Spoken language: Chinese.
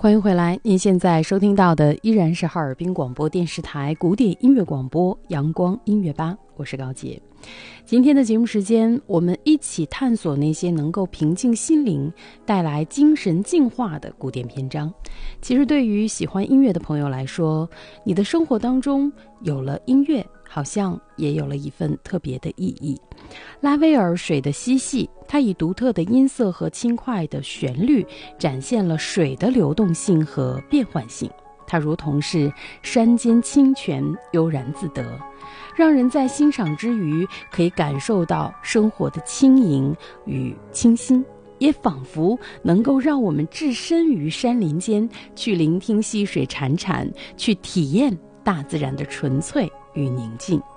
欢迎回来，您现在收听到的依然是哈尔滨广播电视台古典音乐广播阳光音乐吧，我是高洁。今天的节目时间，我们一起探索那些能够平静心灵、带来精神净化的古典篇章。其实对于喜欢音乐的朋友来说，你的生活当中有了音乐，好像也有了一份特别的意义。拉威尔《水的嬉戏》，它以独特的音色和轻快的旋律展现了水的流动性和变换性，它如同是山间清泉，悠然自得，让人在欣赏之余可以感受到生活的轻盈与清新，也仿佛能够让我们置身于山林间，去聆听溪水潺潺，去体验大自然的纯粹与宁静。